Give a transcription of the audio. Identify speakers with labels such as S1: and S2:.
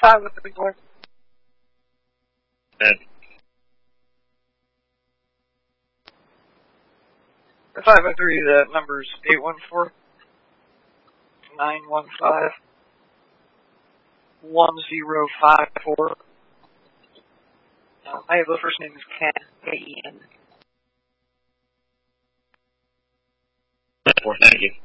S1: 503. The 503, the number's 814-915-1054. The first name is Ken, K-E-N.
S2: Thank you.